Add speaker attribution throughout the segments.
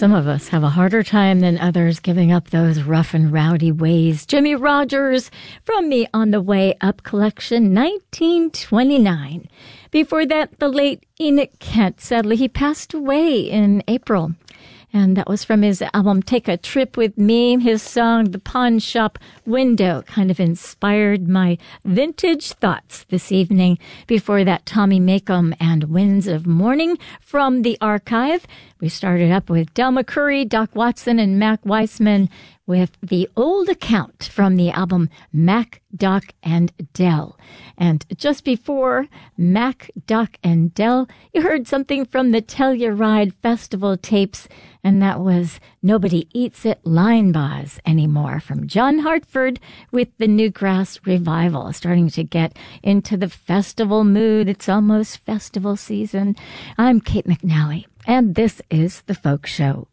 Speaker 1: Some of us have a harder time than others giving up those rough and rowdy ways. Jimmie Rodgers from the On the Way Up collection, 1929. Before that, the late Enoch Kent. Sadly, he passed away in April. And that was from his album, Take a Trip With Me. His song, The Pawn Shop Window, kind of inspired my vintage thoughts this evening. Before that, Tommy Makem and Winds of Morning from the archive. We started up with Del McCoury, Doc Watson, and Mac Weissman with The Old Account from the album Mac, Doc, and Del. And just before Mac, Doc, and Del, you heard something from the Telluride Festival tapes, and that was Nobody Eats It Line Bars Anymore from John Hartford with the Newgrass Revival. Starting to get into the festival mood. It's almost festival season. I'm Kate McNally, and this is The Folk Show.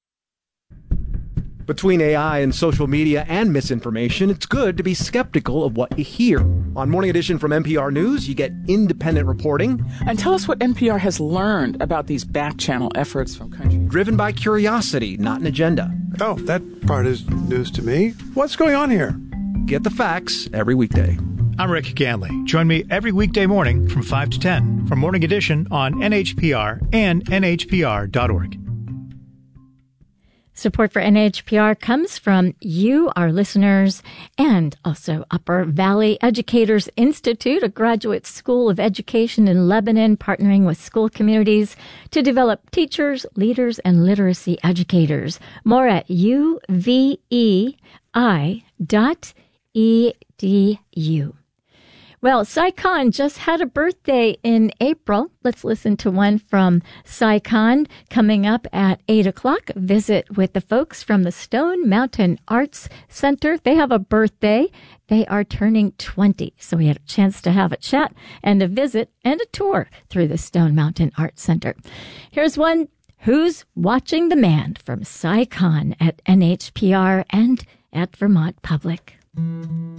Speaker 2: Between AI and social media and misinformation, it's good to be skeptical of what you hear. On Morning Edition from NPR News, you get independent reporting.
Speaker 3: And tell us what NPR has learned about these back-channel efforts from countries.
Speaker 2: Driven by curiosity, not an agenda.
Speaker 4: Oh, that part is news to me. What's going on here?
Speaker 2: Get the facts every weekday.
Speaker 5: I'm Rick Ganley. Join me every weekday morning from 5 to 10 for Morning Edition on NHPR and NHPR.org.
Speaker 1: Support for NHPR comes from you, our listeners, and also Upper Valley Educators Institute, a graduate school of education in Lebanon, partnering with school communities to develop teachers, leaders, and literacy educators. More at uvei.edu. Well, Sai Khan just had a birthday in April. Let's listen to one from Sai Khan coming up at 8 o'clock. Visit with the folks from the Stone Mountain Arts Center. They have a birthday. They are turning 20. So we had a chance to have a chat and a visit and a tour through the Stone Mountain Arts Center. Here's one, Who's Watching the Man, from Sai Khan at NHPR and at Vermont Public.